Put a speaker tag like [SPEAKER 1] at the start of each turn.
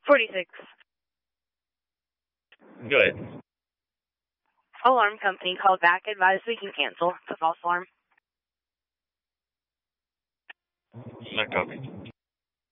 [SPEAKER 1] 46.
[SPEAKER 2] Go ahead.
[SPEAKER 1] Alarm company called back, advised we can cancel. It's a false alarm.
[SPEAKER 2] Not copy.